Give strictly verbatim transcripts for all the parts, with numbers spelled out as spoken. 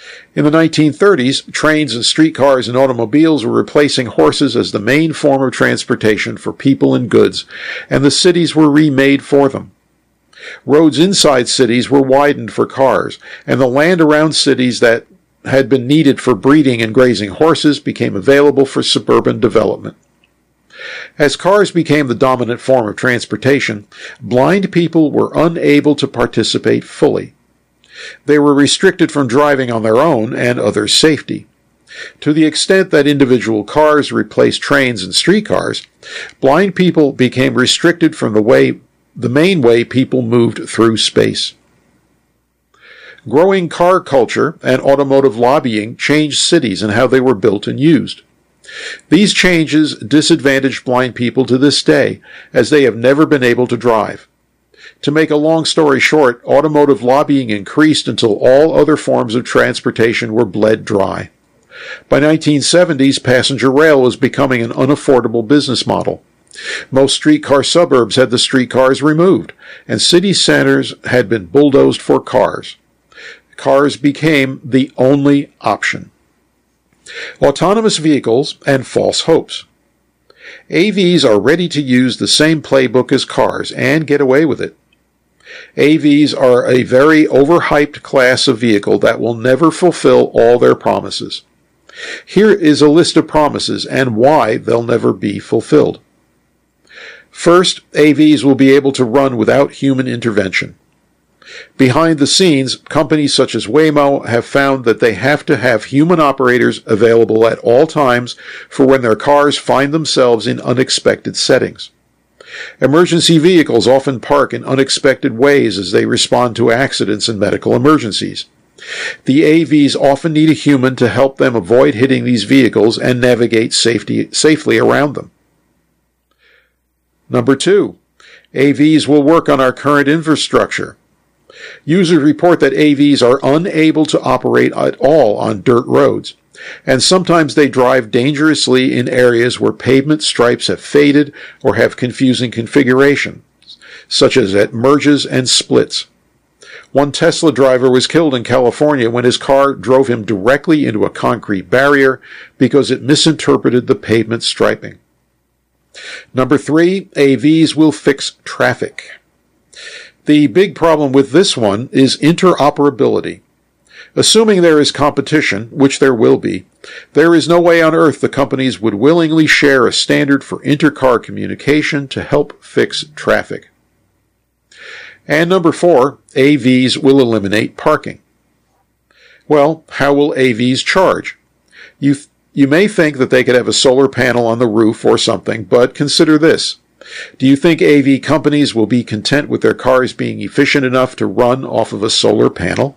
In the nineteen thirties, trains and streetcars and automobiles were replacing horses as the main form of transportation for people and goods, and the cities were remade for them. Roads inside cities were widened for cars, and the land around cities that had been needed for breeding and grazing horses became available for suburban development. As cars became the dominant form of transportation, blind people were unable to participate fully. They were restricted from driving on their own and others' safety. To the extent that individual cars replaced trains and streetcars, blind people became restricted from the way, the main way people moved through space. Growing car culture and automotive lobbying changed cities and how they were built and used. These changes disadvantage blind people to this day, as they have never been able to drive. To make a long story short, automotive lobbying increased until all other forms of transportation were bled dry. By nineteen seventies, passenger rail was becoming an unaffordable business model. Most streetcar suburbs had the streetcars removed, and city centers had been bulldozed for cars. Cars became the only option. Autonomous vehicles and false hopes. A Vs are ready to use the same playbook as cars and get away with it. A Vs are a very overhyped class of vehicle that will never fulfill all their promises. Here is a list of promises and why they'll never be fulfilled. First, A Vs will be able to run without human intervention. Behind the scenes, companies such as Waymo have found that they have to have human operators available at all times for when their cars find themselves in unexpected settings. Emergency vehicles often park in unexpected ways as they respond to accidents and medical emergencies. The A Vs often need a human to help them avoid hitting these vehicles and navigate safety, safely around them. Number two, A Vs will work on our current infrastructure. Users report that A Vs are unable to operate at all on dirt roads, and sometimes they drive dangerously in areas where pavement stripes have faded or have confusing configuration, such as at merges and splits. One Tesla driver was killed in California when his car drove him directly into a concrete barrier because it misinterpreted the pavement striping. Number three, A Vs will fix traffic. The big problem with this one is interoperability. Assuming there is competition, which there will be, there is no way on earth the companies would willingly share a standard for inter-car communication to help fix traffic. And number four, A Vs will eliminate parking. Well, how will A Vs charge? You, th- you may think that they could have a solar panel on the roof or something, but consider this. Do you think A V companies will be content with their cars being efficient enough to run off of a solar panel?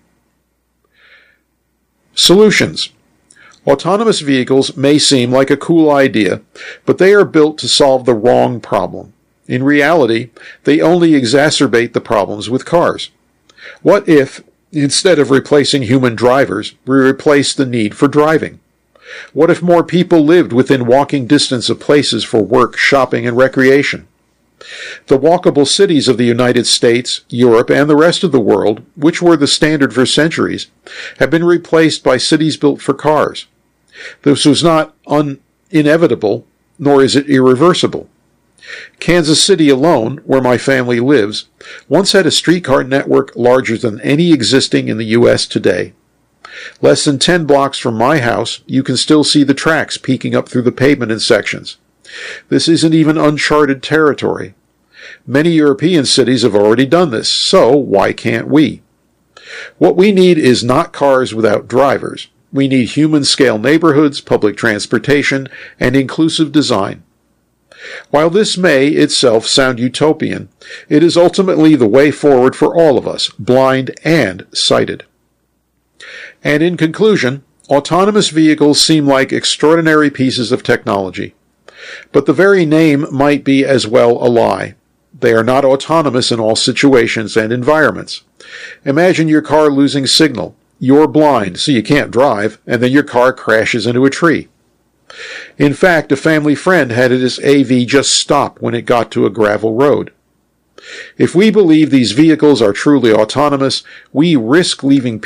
Solutions. Autonomous vehicles may seem like a cool idea, but they are built to solve the wrong problem. In reality, they only exacerbate the problems with cars. What if, instead of replacing human drivers, we replace the need for driving? What if more people lived within walking distance of places for work, shopping, and recreation? The walkable cities of the United States, Europe, and the rest of the world, which were the standard for centuries, have been replaced by cities built for cars. This was not un- inevitable, nor is it irreversible. Kansas City alone, where my family lives, once had a streetcar network larger than any existing in the U S today. Less than ten blocks from my house, you can still see the tracks peeking up through the pavement in sections. This isn't even uncharted territory. Many European cities have already done this, so why can't we? What we need is not cars without drivers. We need human-scale neighborhoods, public transportation, and inclusive design. While this may itself sound utopian, it is ultimately the way forward for all of us, blind and sighted. And in conclusion, autonomous vehicles seem like extraordinary pieces of technology. But the very name might be as well a lie. They are not autonomous in all situations and environments. Imagine your car losing signal. You're blind, so you can't drive, and then your car crashes into a tree. In fact, a family friend had his A V just stop when it got to a gravel road. If we believe these vehicles are truly autonomous, we risk leaving